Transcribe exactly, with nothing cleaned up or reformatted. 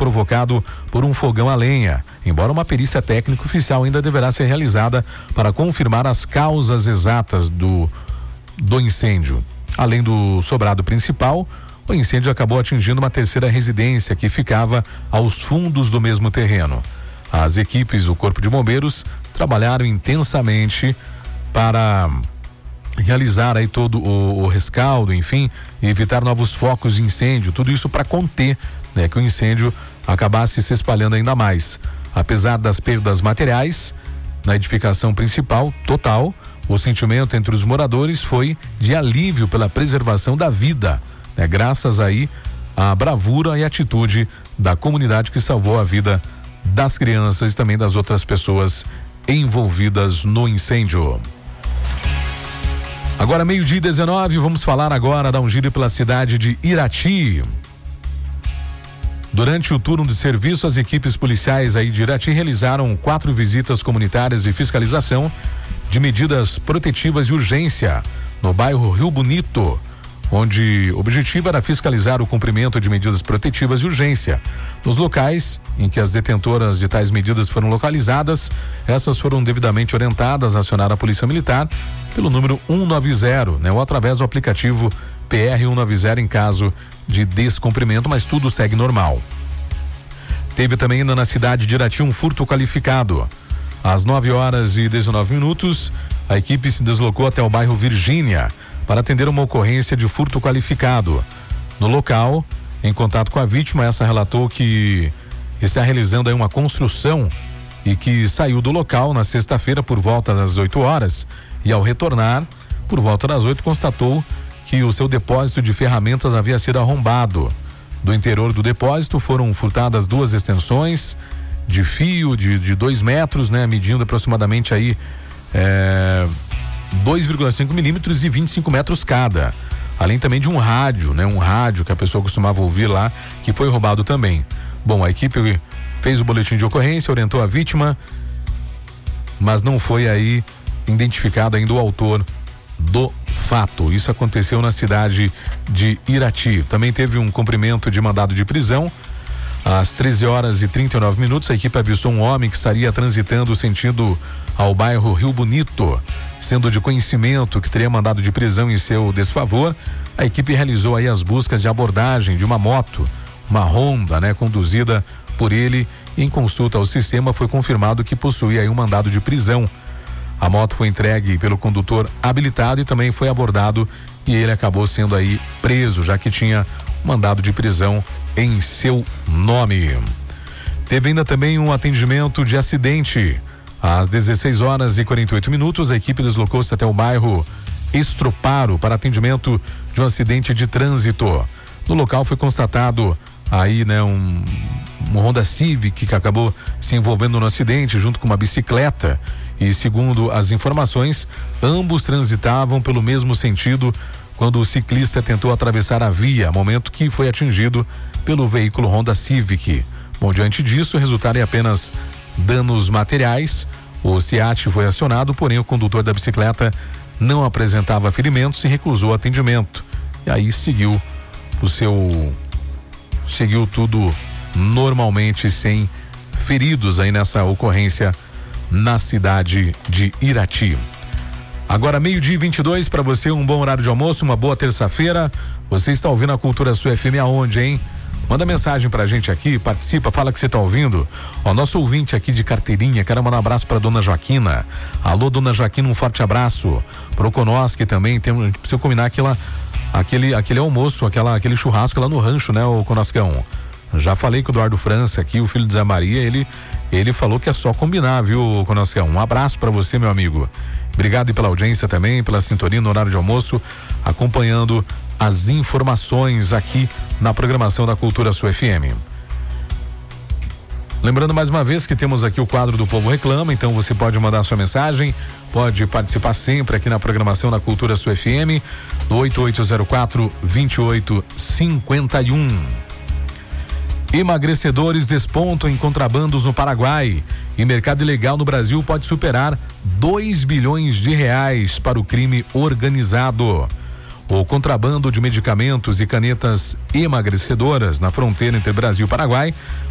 provocado por um fogão a lenha, embora uma perícia técnica oficial ainda deverá ser realizada para confirmar as causas exatas do, do incêndio. Além do sobrado principal, o incêndio acabou atingindo uma terceira residência que ficava aos fundos do mesmo terreno. As equipes do Corpo de Bombeiros trabalharam intensamente para realizar aí todo o, o rescaldo, enfim, e evitar novos focos de incêndio, tudo isso para conter, né, que o incêndio acabasse se espalhando ainda mais. Apesar das perdas materiais na edificação principal total, o sentimento entre os moradores foi de alívio pela preservação da vida, né, graças aí à bravura e atitude da comunidade que salvou a vida das crianças e também das outras pessoas envolvidas no incêndio. Agora meio-dia e dezenove, vamos falar agora, dar um giro pela cidade de Irati. Durante o turno de serviço, as equipes policiais aí de Irati realizaram quatro visitas comunitárias de fiscalização de medidas protetivas de urgência no bairro Rio Bonito, onde o objetivo era fiscalizar o cumprimento de medidas protetivas de urgência. Nos locais em que as detentoras de tais medidas foram localizadas, essas foram devidamente orientadas a acionar a Polícia Militar pelo número cento e noventa, né, ou através do aplicativo P R cento e noventa em caso de descumprimento, mas tudo segue normal. Teve também ainda na cidade de Irati um furto qualificado. Às nove horas e dezenove minutos, a equipe se deslocou até o bairro Virgínia para atender uma ocorrência de furto qualificado. No local, em contato com a vítima, essa relatou que está realizando aí uma construção e que saiu do local na sexta-feira por volta das oito horas e ao retornar, por volta das oito, constatou que o seu depósito de ferramentas havia sido arrombado. Do interior do depósito foram furtadas duas extensões de fio de, de dois metros, né, medindo aproximadamente aí é, dois vírgula cinco milímetros e vinte e cinco metros cada. Além também de um rádio, né? Um rádio que a pessoa costumava ouvir lá, que foi roubado também. Bom, a equipe fez o boletim de ocorrência, orientou a vítima, mas não foi aí identificado ainda o autor do fato. Isso aconteceu na cidade de Irati. Também teve um cumprimento de mandado de prisão. Às treze horas e trinta e nove minutos, a equipe avistou um homem que estaria transitando sentido ao bairro Rio Bonito, sendo de conhecimento que teria mandado de prisão em seu desfavor. A equipe realizou aí as buscas de abordagem de uma moto, uma Honda, né, conduzida por ele. E em consulta ao sistema foi confirmado que possuía aí um mandado de prisão. A moto foi entregue pelo condutor habilitado e também foi abordado e ele acabou sendo aí preso, já que tinha mandado de prisão em seu nome. Teve ainda também um atendimento de acidente. Às dezesseis horas e quarenta e oito minutos, a equipe deslocou-se até o bairro Estroparo para atendimento de um acidente de trânsito. No local foi constatado aí, né, um, um Honda Civic que acabou se envolvendo no acidente junto com uma bicicleta. E segundo as informações, ambos transitavam pelo mesmo sentido quando o ciclista tentou atravessar a via, momento que foi atingido pelo veículo Honda Civic. Bom, diante disso, resultaram em apenas danos materiais. O SEAT foi acionado, porém o condutor da bicicleta não apresentava ferimentos e recusou o atendimento. E aí seguiu o seu seguiu tudo normalmente, sem feridos aí nessa ocorrência na cidade de Irati. Agora meio-dia e vinte e dois, para você um bom horário de almoço, uma boa terça-feira. Você está ouvindo a Cultura Sua F M aonde, hein? Manda mensagem pra gente aqui, participa, fala que você tá ouvindo. Ó, nosso ouvinte aqui de carteirinha, quero mandar um abraço pra dona Joaquina. Alô, dona Joaquina, um forte abraço. Pro Conosque também, tem, a gente precisa combinar aquela, aquele, aquele almoço, aquela, aquele churrasco lá no rancho, né, o Conoscão? Já falei com o Eduardo França aqui, o filho de Zé Maria, ele, ele falou que é só combinar, viu, Conoscão? Um abraço pra você, meu amigo. Obrigado e pela audiência também, pela sintonia no horário de almoço, acompanhando as informações aqui na programação da Cultura Sua F M. Lembrando mais uma vez que temos aqui o quadro do Povo Reclama, então você pode mandar sua mensagem, pode participar sempre aqui na programação da Cultura Sua F M, no oito oito zero quatro, dois oito cinco um. Emagrecedores despontam em contrabandos no Paraguai e mercado ilegal no Brasil pode superar dois bilhões de reais para o crime organizado. O contrabando de medicamentos e canetas emagrecedoras na fronteira entre Brasil e Paraguai